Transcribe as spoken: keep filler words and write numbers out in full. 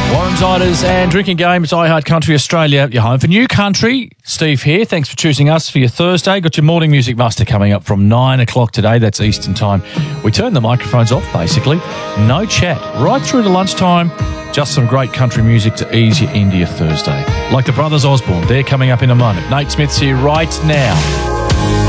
Warren Ziders and Drinking Game. It's iHeart Country Australia. Your home for new country. Steve here. Thanks for choosing us for your Thursday. Got your morning music muster coming up from nine o'clock today. That's Eastern time. We turn the microphones off, basically. No chat. Right through to lunchtime. Just some great country music to ease you into your Thursday. Like the Brothers Osborne. They're coming up in a moment. Nate Smith's here right now.